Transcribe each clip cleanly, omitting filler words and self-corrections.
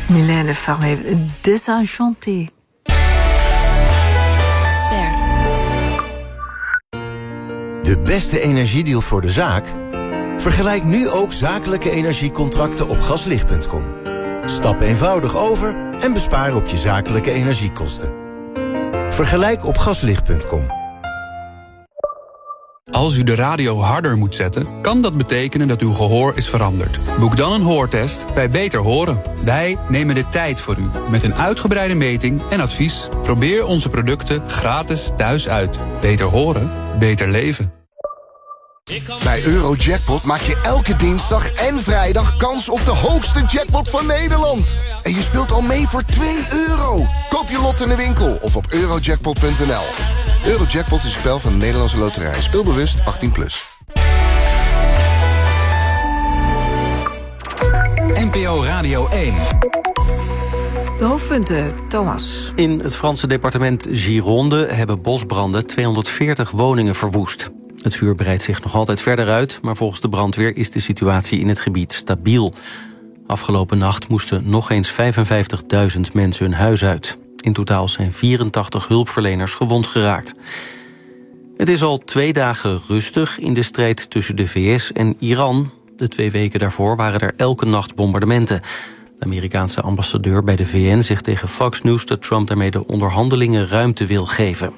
Mylène Farmer, Désenchanté. Ster. De beste energiedeal voor de zaak? Vergelijk nu ook zakelijke energiecontracten op gaslicht.com. Stap eenvoudig over en bespaar op je zakelijke energiekosten. Vergelijk op gaslicht.com. Als u de radio harder moet zetten, kan dat betekenen dat uw gehoor is veranderd. Boek dan een hoortest bij Beter Horen. Wij nemen de tijd voor u, met een uitgebreide meting en advies. Probeer onze producten gratis thuis uit. Beter horen, beter leven. Bij Eurojackpot maak je elke dinsdag en vrijdag kans op de hoogste jackpot van Nederland. En je speelt al mee voor €2. Koop je lot in de winkel of op eurojackpot.nl. Eurojackpot is een spel van de Nederlandse Loterij. Speelbewust 18+. NPO Radio 1. De hoofdpunten, Thomas. In het Franse departement Gironde hebben bosbranden 240 woningen verwoest. Het vuur breidt zich nog altijd verder uit, maar volgens de brandweer is de situatie in het gebied stabiel. Afgelopen nacht moesten nog eens 55.000 mensen hun huis uit. In totaal zijn 84 hulpverleners gewond geraakt. Het is al 2 dagen rustig in de strijd tussen de VS en Iran. De 2 weken daarvoor waren er elke nacht bombardementen. De Amerikaanse ambassadeur bij de VN zegt tegen Fox News dat Trump daarmee de onderhandelingen ruimte wil geven.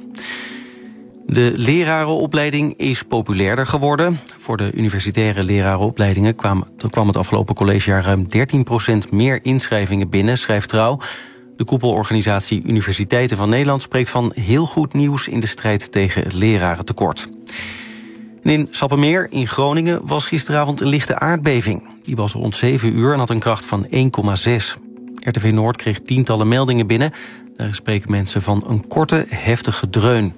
De lerarenopleiding is populairder geworden. Voor de universitaire lerarenopleidingen kwam het afgelopen collegejaar ruim 13% meer inschrijvingen binnen, schrijft Trouw. De koepelorganisatie Universiteiten van Nederland spreekt van heel goed nieuws in de strijd tegen het lerarentekort. En in Sappemeer in Groningen was gisteravond een lichte aardbeving. Die was rond 7 uur en had een kracht van 1,6. RTV Noord kreeg tientallen meldingen binnen. Daar spreken mensen van een korte, heftige dreun.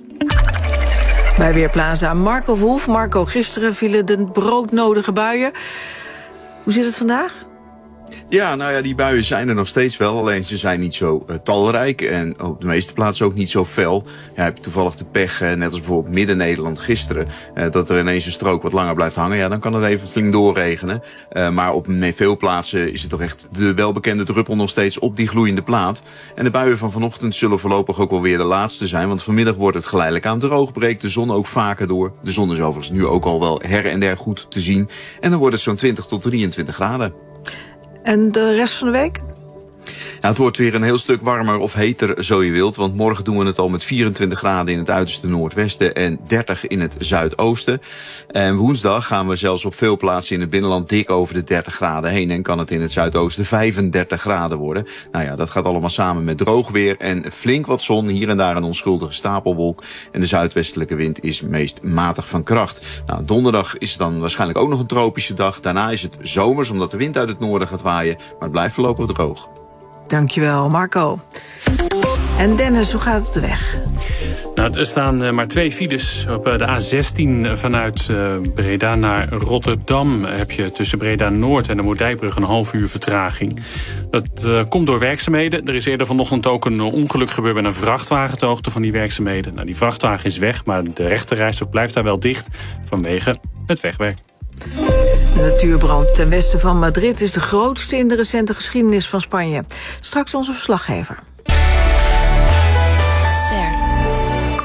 Bij Weerplaza Marco Verhoef. Marco, gisteren vielen de broodnodige buien. Hoe zit het vandaag? Ja, nou ja, die buien zijn er nog steeds wel. Alleen ze zijn niet zo talrijk en op de meeste plaatsen ook niet zo fel. Ja, heb je toevallig de pech, net als bijvoorbeeld Midden-Nederland gisteren, dat er ineens een strook wat langer blijft hangen. Ja, dan kan het even flink doorregenen. Maar op veel plaatsen is het toch echt de welbekende druppel nog steeds op die gloeiende plaat. En de buien van vanochtend zullen voorlopig ook wel weer de laatste zijn. Want vanmiddag wordt het geleidelijk aan droog, breekt de zon ook vaker door. De zon is overigens nu ook al wel her en der goed te zien. En dan wordt het zo'n 20 tot 23 graden. En de rest van de week? Ja, het wordt weer een heel stuk warmer of heter, zo je wilt. Want morgen doen we het al met 24 graden in het uiterste noordwesten en 30 in het zuidoosten. En woensdag gaan we zelfs op veel plaatsen in het binnenland dik over de 30 graden heen. En kan het in het zuidoosten 35 graden worden. Nou ja, dat gaat allemaal samen met droog weer en flink wat zon. Hier en daar een onschuldige stapelwolk. En de zuidwestelijke wind is meest matig van kracht. Nou, donderdag is dan waarschijnlijk ook nog een tropische dag. Daarna is het zomers, omdat de wind uit het noorden gaat waaien. Maar het blijft voorlopig droog. Dankjewel, Marco. En Dennis, hoe gaat het op de weg? Nou, er staan maar 2 files op de A16 vanuit Breda naar Rotterdam. Heb je tussen Breda Noord en de Moerdijkbrug een half uur vertraging. Dat komt door werkzaamheden. Er is eerder vanochtend ook een ongeluk gebeurd met een vrachtwagen ter hoogte van die werkzaamheden. Nou, die vrachtwagen is weg, maar de rechterrijstrook blijft daar wel dicht vanwege het wegwerk. De natuurbrand ten westen van Madrid is de grootste in de recente geschiedenis van Spanje. Straks onze verslaggever.